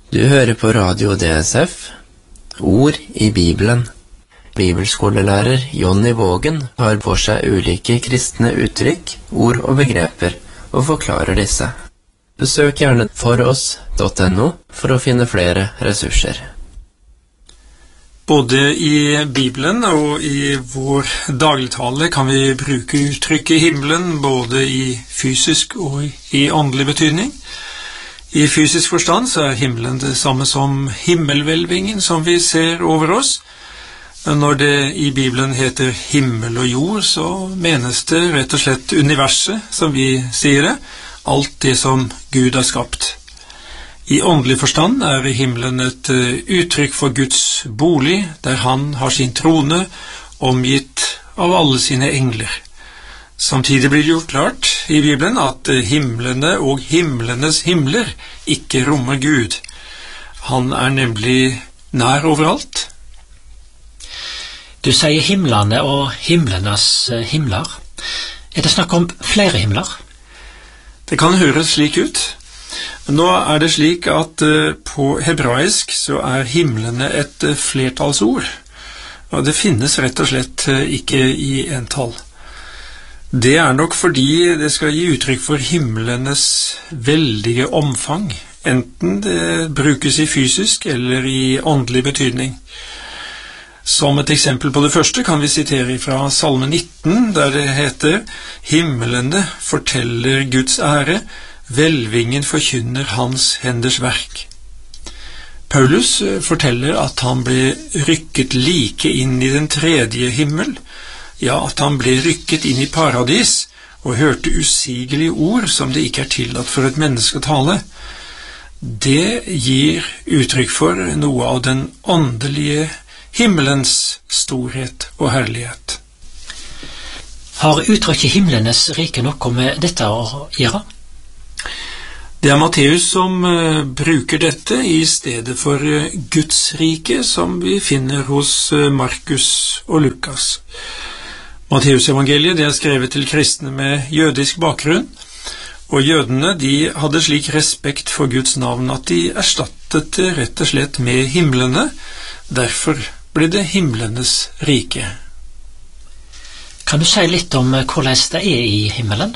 Du hører på Radio DSF, Ord i Bibelen. Bibelskolelærer Jonny Vågen tar for seg ulike kristne uttrykk, ord og begreper, og forklarer disse. Besøk gjerne foross.no for å finne flere ressurser. Både i Bibelen og i vår dagligtale kan vi bruke uttrykket himmelen både i fysisk og i åndelig betydning. I fysisk forstand så er himmelen det samme som himmelhvelvingen som vi ser over oss. Når det i Bibelen heter himmel og jord, så menes det rett og slett universet, som vi sier det, alt det som Gud har skapt. I åndelig forstand er himmelen et uttrykk for Guds bolig, der han har sin trone, omgitt av alle sine engler. Samtidig blir det gjort klart i Bibelen at himlene og himlenes himler ikke rommer Gud. Han er nemlig nær overalt. Du sier himlene og himlenes himler. Er det snakk om flere himler? Det kan høres slik ut. Nå er det slik at på hebraisk så er himlene et flertallsord, og det finnes rett og slett ikke i entall. Det er nok fordi det skal gi uttrykk for himlenes veldige omfang, enten det brukes i fysisk eller i åndelig betydning. Som et eksempel på det første kan vi sitere fra Salme 19, der det heter «Himmelene forteller Guds ære, hvelvingen forkynner hans henders verk». Paulus forteller at han ble rykket like inn i den tredje himmel, ja, at han ble rykket inn i paradis og hørte usigelige ord som det ikke er tillatt for et menneske å tale. Det gir uttrykk for noe av den åndelige himmelens storhet og herlighet. Har uttrykket himlenes rike noe med dette å gjøre? Det er Matteus som bruker dette i stedet for Guds rike, som vi finner hos Markus og Lukas. Matteus-evangeliet det er skrevet til kristne med jødisk bakgrunn, og jødene de hadde slik respekt for Guds navn at de erstattet det rett og slett med himlene. Derfor ble det himlenes rike. Kan du si litt om hvordan det er i himmelen?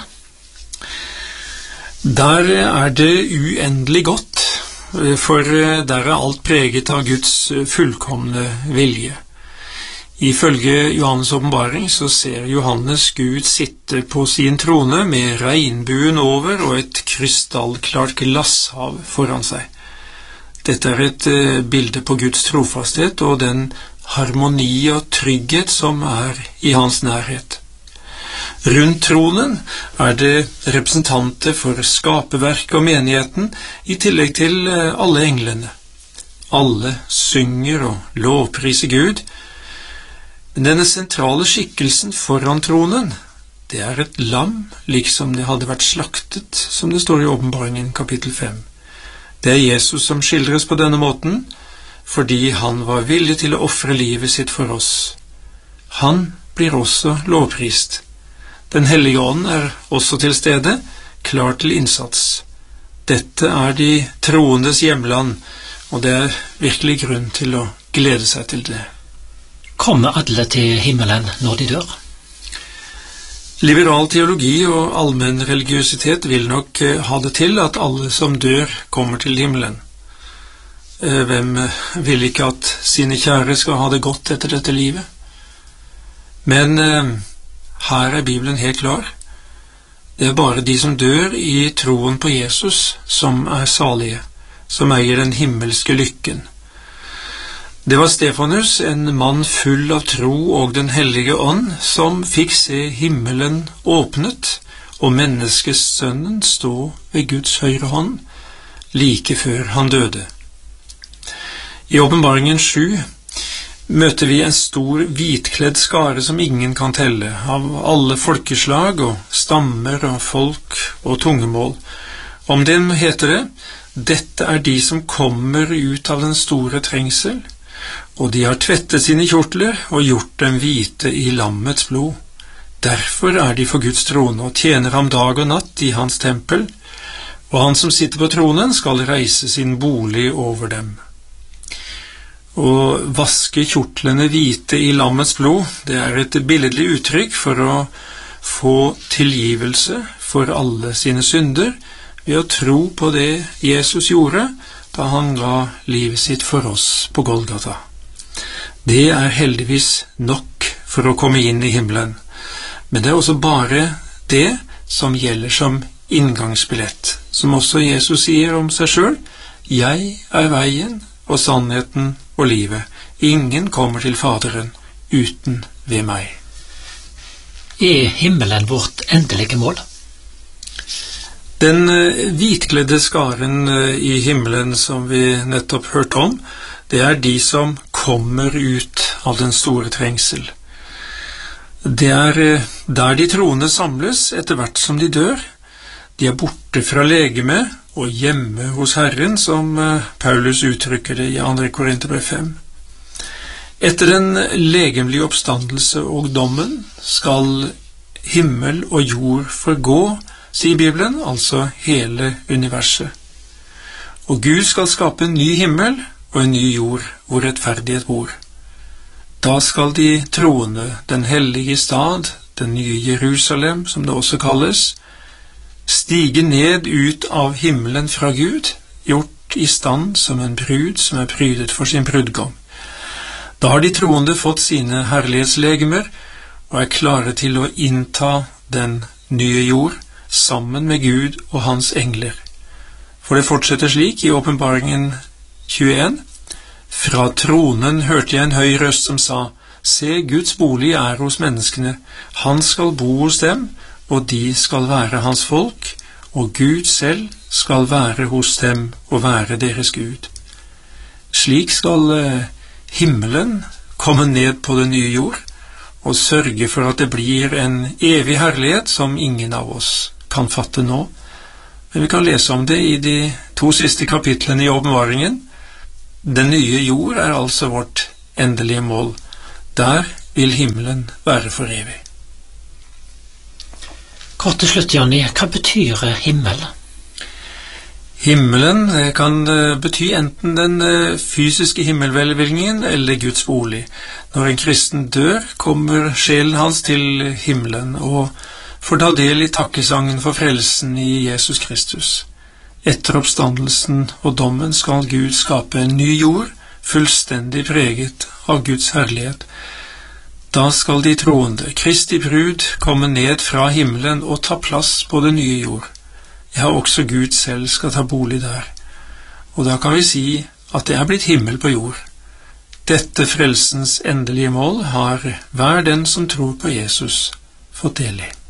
Der er det uendelig godt, for der er alt preget av Guds fullkomne vilje. Ifølge Johannes åpenbaring så ser Johannes Gud sitte på sin trone med regnbuen over og et krystallklart glasshav foran seg. Dette er et bilde på Guds trofasthet og den harmoni og trygghet som er i hans nærhet. Rundt tronen er det representanter for skaperverket og menigheten, i tillegg til alle englene. Alle synger og lovpriser Gud. Denne sentrale skikkelsen foran tronen, det er et lam, liksom det hadde vært slaktet, som det står i åpenbaringen kapittel 5. Det er Jesus som skildres på denne måten, fordi han var villig til å ofre livet sitt for oss. Han blir også lovprist. Den hellige ånd er også til stede, klar til innsats. Dette er de troendes hjemland, og det er virkelig grunn til å glede seg til det. Kommer alle til himmelen når de dør? Liberal teologi og allmenn religiøsitet vil nok ha det til at alle som dør kommer til himmelen. Hvem vil ikke at sine kjære skal ha det godt etter dette livet? Men her er Bibelen helt klar. Det er bare de som dør i troen på Jesus som er salige, som eier den himmelske lykken. Det var Stefanus, en mann full av tro og den hellige ånd, som fikk se himmelen åpnet og menneskesønnen stå ved Guds høyre hånd, like før han døde. I åpenbaringen 7 møter vi en stor hvitkledd skare som ingen kan telle, av alle folkeslag og stammer og folk og tungemål. Om dem heter det, dette er de som kommer ut av den store trengsel, og de har tvettet sine kjortler og gjort dem hvite i lammets blod. Derfor er de for Guds trone og tjener ham dag og natt i hans tempel, og han som sitter på tronen skal reise sin bolig over dem. Å vaske kjortlene hvite i lammets blod, det er et billedlig uttrykk for å få tilgivelse for alle sine synder ved å tro på det Jesus gjorde da han ga livet sitt for oss på Golgata. Det er heldigvis nok for å komme inn i himmelen, men det er også bare det som gjelder som inngangsbillett, som også Jesus sier om seg selv: «Jeg er veien og sannheten og livet. Ingen kommer til Faderen uten ved meg.» Er himmelen vårt endelige mål? Den hvitkledde skaren i himmelen som vi nettopp hørte om, det er de som kommer ut av den store trengsel. Det er der de troende samles etter hvert som de dør. De er borte fra legeme og hjemme hos Herren, som Paulus uttrykker det i 2. Korinterbrev 5. Etter den legemlige oppstandelse og dommen skal himmel og jord forgå, sier Bibelen, altså hele universet. Og Gud skal skape en ny himmel og en ny jord hvor rettferdighet bor. Da skal de troende, den hellige stad, den nye Jerusalem, som det også kalles, stige ned ut av himmelen fra Gud, gjort i stand som en brud som er prydet for sin brudgom. Da har de troende fått sine herlighetslegemer og er klare til å innta den nye jord sammen med Gud og hans engler. For det fortsetter slik i Åpenbaringen 21. Fra tronen hørte jeg en høy røst som sa: Se, Guds bolig er hos menneskene. Han skal bo hos dem, og de skal være hans folk, og Gud selv skal være hos dem og være deres Gud. Slik skal himmelen komme ned på den nye jord og sørge for at det blir en evig herlighet som ingen av oss kan fatte nå. Men vi kan lese om det i de 2 siste kapitlene i Åpenbaringen. Den nye jord er altså vårt endelige mål. Der vil himmelen være for evig. Kort til slutt, Jonny, hva betyr himmel? Himmelen kan bety enten den fysiske himmelhvelvingen eller Guds bolig. Når en kristen dør, kommer sjelen hans til himmelen og får ta del i takkesangen for frelsen i Jesus Kristus. Etter oppstandelsen og dommen skal Gud skape en ny jord, fullstendig preget av Guds herlighet. Da skal de troende, Kristi brud, komme ned fra himmelen og ta plass på den nye jord. Ja, også Gud selv skal ta bolig der. Og da kan vi si at det er blitt himmel på jord. Dette frelsens endelige mål har hver den som tror på Jesus fått del i.